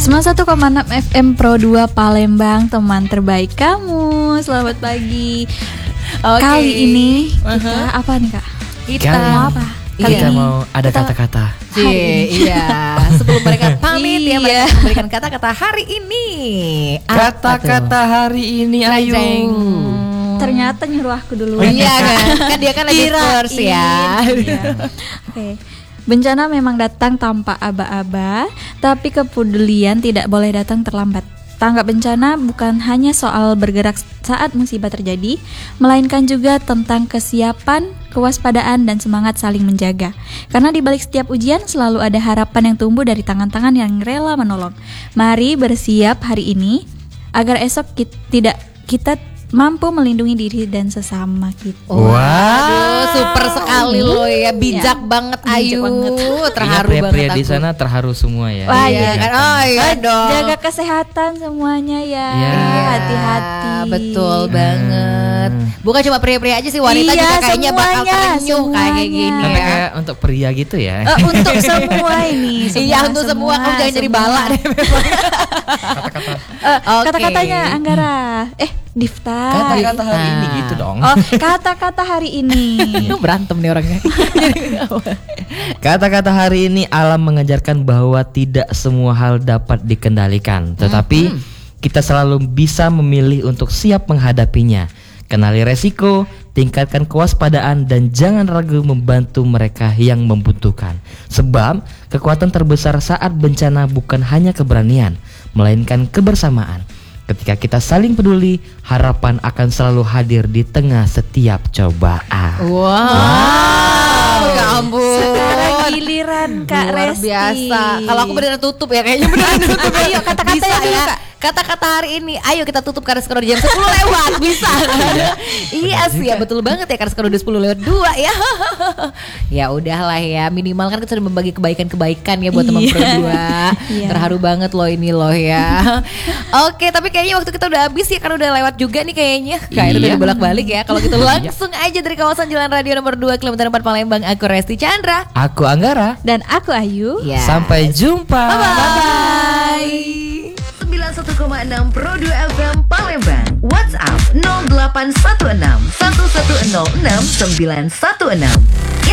91,6 FM Pro 2 Palembang, teman terbaik kamu. Selamat pagi. Kali ini kita apa nih Kak? Kita mau apa? Kita mau ada kata-kata. Iya, sebelum mereka pamit ya, mereka memberikan kata-kata hari ini. Kata-kata hari ini, Ayu. Ternyata nyuruh aku dulu. Iya kan dia kan lagi first ya. Oke. Bencana memang datang tanpa aba-aba, tapi kepedulian tidak boleh datang terlambat. Tanggap bencana bukan hanya soal bergerak saat musibah terjadi, melainkan juga tentang kesiapan, kewaspadaan, dan semangat saling menjaga. Karena di balik setiap ujian selalu ada harapan yang tumbuh dari tangan-tangan yang rela menolong. Mari bersiap hari ini agar esok kita mampu melindungi diri dan sesama kita. Waduh, super sekali loh ya, bijak banget Ayu. Terharu banget pria-pria aku. di sana terharu semua ya. Wah, iya kan? Oh iya dong. Jaga kesehatan semuanya ya. Iya. Hati-hati. Betul banget. Bukan cuma pria-pria aja sih, wanita Iya, juga kayaknya bakal terenyuh semuanya. kayak gini Sampai ya. kayak untuk pria gitu ya. Untuk semua ini. Iya, untuk semua kamu jangan jadi bala deh. Kata-katanya Anggara. Difta. Kata-kata hari ini gitu dong. Oh, kata-kata hari ini. Berantem nih orangnya. Kata-kata hari ini, alam mengajarkan bahwa tidak semua hal dapat dikendalikan, tetapi kita selalu bisa memilih untuk siap menghadapinya. Kenali resiko, tingkatkan kewaspadaan, dan jangan ragu membantu mereka yang membutuhkan. Sebab kekuatan terbesar saat bencana bukan hanya keberanian, melainkan kebersamaan. Ketika kita saling peduli, harapan akan selalu hadir di tengah setiap cobaan. Wow. Ya ampun. Sekarang giliran Kak Luar Resti. biasa. Kalau aku beneran tutup ya, kayaknya beneran tutup. Ayo kata-katanya dulu Kak. Kata-kata hari ini, ayo kita tutup karena sekarang jam 10 lewat. Bisa. Iya sih ya, betul banget ya, karena sekarang udah 10 lewat 2 ya. Ya udahlah ya, minimal kan kita sudah membagi kebaikan-kebaikan ya buat teman Pro 2. Iya. Terharu banget loh ini loh ya. Oke, tapi kayaknya waktu kita udah habis ya, karena udah lewat juga nih kayaknya. Kayaknya udah bolak-balik ya. Kalau gitu langsung aja dari kawasan Jalan Radio nomor 2 kilometer 4 Palembang, aku Resti Chandra. Aku Anggara. Dan aku Ayu. Ya. Sampai jumpa. Bye-bye. 91,6 Pro 2 FM Palembang. WhatsApp 0816 1106 916.